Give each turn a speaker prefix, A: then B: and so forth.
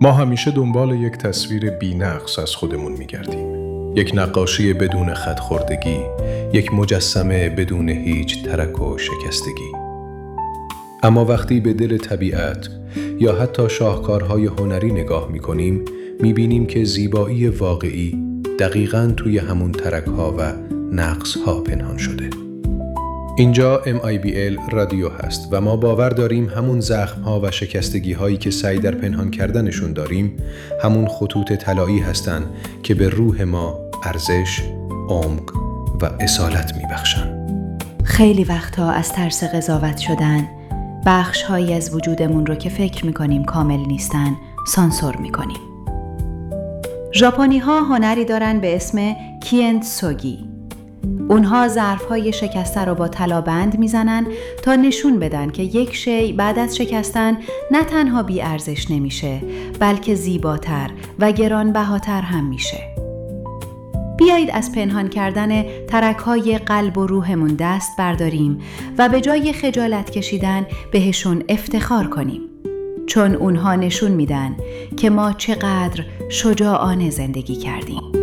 A: ما همیشه دنبال یک تصویر بی‌نقص از خودمون می‌گردیم. یک نقاشی بدون خط‌خوردگی، یک مجسمه بدون هیچ ترک و شکستگی. اما وقتی به دل طبیعت یا حتی شاهکارهای هنری نگاه می‌کنیم، می‌بینیم که زیبایی واقعی دقیقاً توی همون ترک‌ها و نقص‌ها پنهان شده. اینجا MIBL رادیو هست و ما باور داریم همون زخم‌ها و شکستگی‌هایی که سعی در پنهان کردنشون داریم، همون خطوط طلایی هستن که به روح ما ارزش، عمق و اصالت میبخشن.
B: خیلی وقتها از ترس قضاوت شدن، بخش‌هایی از وجودمون رو که فکر می‌کنیم کامل نیستن، سانسور می‌کنیم. ژاپنی‌ها هنری دارن به اسم کینتسوگی. اونها ظرف‌های شکسته رو با طلا بند میزنن تا نشون بدن که یک شی بعد از شکستن نه تنها بی ارزش نمیشه، بلکه زیباتر و گرانبهاتر هم میشه. بیایید از پنهان کردن ترک‌های قلب و روحمون دست برداریم و به جای خجالت کشیدن بهشون افتخار کنیم، چون اونها نشون میدن که ما چقدر شجاعانه زندگی کردیم.